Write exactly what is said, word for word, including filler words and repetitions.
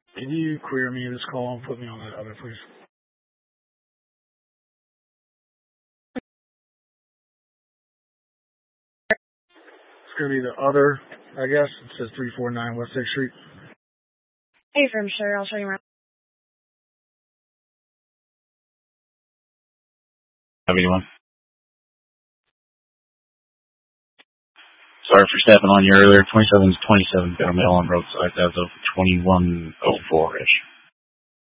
Can you clear me this call and put me on that other, please? It's going to be the other, I guess. It says three forty-nine West sixth Street. Hey, from sure. I'll show you around. Everyone. Sorry for stepping on you earlier. twenty-seven is twenty-seven, got a mail on roadside as of twenty-one oh four-ish.